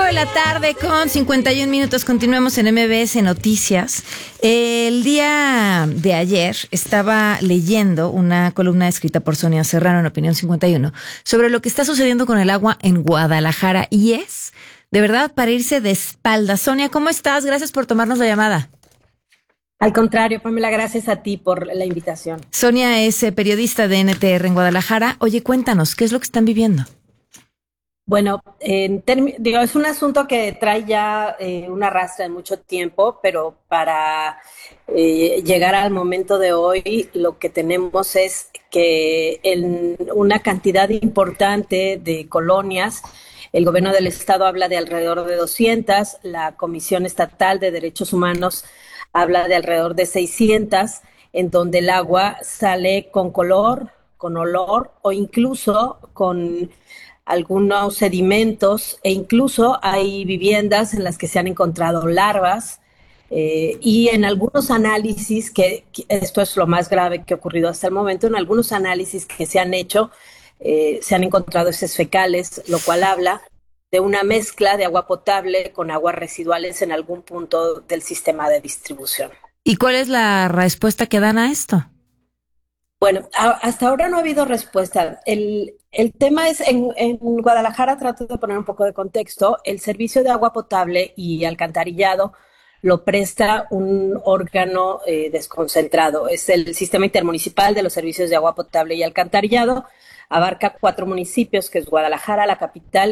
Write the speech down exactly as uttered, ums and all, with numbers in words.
de la tarde con cincuenta y un minutos. Continuemos en M B S Noticias. El día de ayer estaba leyendo una columna escrita por Sonia Serrano en Opinión cincuenta y uno sobre lo que está sucediendo con el agua en Guadalajara y es, de verdad, para irse de espaldas. Sonia, ¿cómo estás? Gracias por tomarnos la llamada. Al contrario, Pamela, gracias a ti por la invitación. Sonia es eh, periodista de N T R en Guadalajara. Oye, cuéntanos, ¿qué es lo que están viviendo? Bueno, en termi- digo, es un asunto que trae ya eh, una rastra de mucho tiempo, pero para eh, llegar al momento de hoy, lo que tenemos es que en una cantidad importante de colonias, el gobierno del estado habla de alrededor de doscientas, la Comisión Estatal de Derechos Humanos habla de alrededor de seiscientas, en donde el agua sale con color, con olor o incluso con algunos sedimentos, e incluso hay viviendas en las que se han encontrado larvas, eh, y en algunos análisis, que, que esto es lo más grave que ha ocurrido hasta el momento, en algunos análisis que se han hecho, eh, se han encontrado heces fecales, lo cual habla de una mezcla de agua potable con aguas residuales en algún punto del sistema de distribución. ¿Y cuál es la respuesta que dan a esto? Bueno, a, hasta ahora no ha habido respuesta. El, el tema es, en, en Guadalajara, trato de poner un poco de contexto, el servicio de agua potable y alcantarillado lo presta un órgano eh, desconcentrado. Es el Sistema Intermunicipal de los Servicios de Agua Potable y Alcantarillado. Abarca cuatro municipios, que es Guadalajara, la capital,